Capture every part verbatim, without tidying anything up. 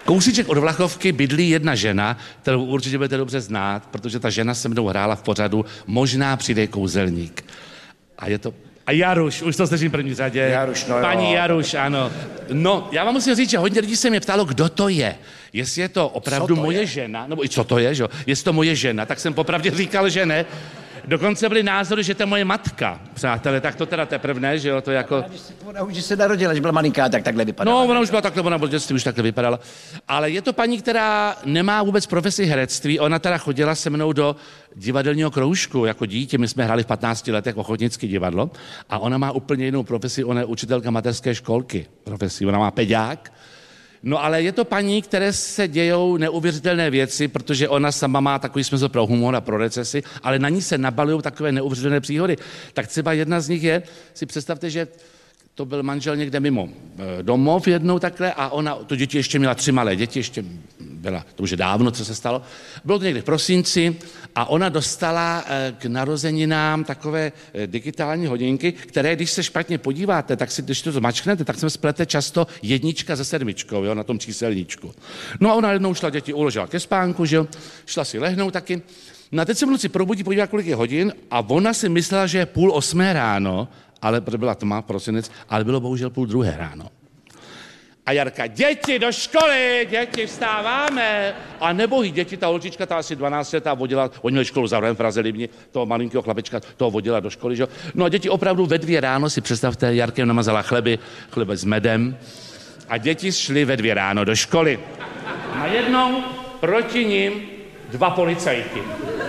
Kousíček od Vlachovky bydlí jedna žena, kterou určitě budete dobře znát, protože ta žena se mnou hrála v pořadu Možná přijde kouzelník. A je to... A Jaruš, už to slyším v první řadě. Jaruš, no Paní jo. Jaruš, ano. No, já vám musím říct, že hodně lidí se mě ptalo, kdo to je. Jestli je to opravdu to moje je? žena, nebo i co to je, že jo? Jestli to moje žena, tak jsem popravdě říkal, že ne. Dokonce byly názory, že to je moje matka. Přátelé, tak to teda teprve ne, že jo, to jako... Ona už se narodila, že byla malinká, tak takhle vypadala. No, ona už byla takhle, ona v dětství už takhle vypadala. Ale je to paní, která nemá vůbec profesi herectví, ona teda chodila se mnou do divadelního kroužku jako dítě, my jsme hráli v patnácti letech ochotnické divadlo a ona má úplně jinou profesi, ona je učitelka mateřské školky profesi, ona má peďák. No ale je to paní, které se dějou neuvěřitelné věci, protože ona sama má takový smysl pro humor a pro recesi, ale na ní se nabalují takové neuvěřitelné příhody. Tak třeba jedna z nich je, si představte, že to byl manžel někde mimo domov jednou takhle a ona, to děti ještě měla tři malé děti, ještě byla, to už je dávno, co se stalo. Bylo to někde v prosinci a ona dostala k narozeninám takové digitální hodinky, které, když se špatně podíváte, tak si, když to zmačknete, tak se splete často jednička se sedmičkou, jo, na tom číselníčku. No a ona jednou šla děti, uložila ke spánku, že jo, šla si lehnout taky. No a teď se v noci probudí, podívá, kolik je hodin a ona si myslela, že je půl osmé ráno, ale byla tma, prosinec, ale bylo bohužel půl druhé ráno. A Jarka, děti do školy, děti, vstáváme. A nebohý děti, ta holčička, ta asi dvanáctiletá vodila, oni měli školu zavřen v Praze Livni, toho malinkého chlapečka, toho vodila do školy, že? No a děti opravdu ve dvě ráno, si představte, Jarkem namazala chleby, chleby s medem a děti šly ve dvě ráno do školy. Najednou proti nim dva policajti.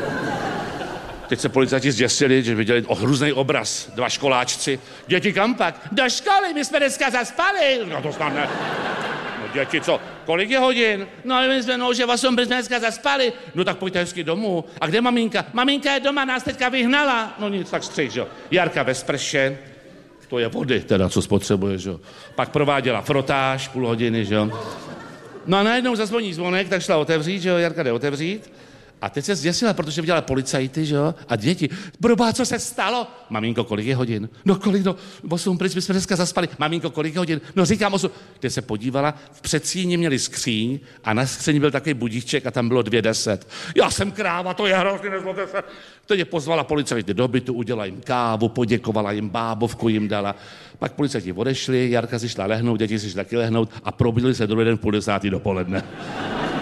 Teď se policajti zděsili, že viděli hrůzný obraz, dva školáčci. Děti, kam pak? Do školy, my jsme dneska zaspali. No to snad ne. No děti, co? Kolik je hodin? No my jsme, no, že osm, my jsme dneska zaspali. No tak pojďte hezky domů. A kde maminka? Maminka je doma, nás teďka vyhnala. No nic, tak střih, že jo. Jarka ve sprše, to je vody teda, co spotřebuje, že jo. Pak prováděla frotáž, půl hodiny, že jo. No a najednou zazvoní zvonek, tak šla otevřít, že jo, Jarka jde otevřít. A teď se zděsila, protože viděla policajty, že jo, a děti. Probá, co se stalo? Maminko, kolik je hodin? No kolik, no, osm, pryč, my jsme dneska zaspali. Maminko, kolik je hodin? No říkám osm. Teď se podívala, v předsíni měli skříň a na skříni byl takový budíček a tam bylo dvě deset. Já jsem kráva, to je hrozný, nezlobte se. Teď je pozvala policajty do bytu, udělala jim kávu, poděkovala jim, bábovku jim dala. Pak policajti odešli, Jarka si šla lehnout, děti si šla taky lehnout a probudili se druhý den v půl desátý dopoledne.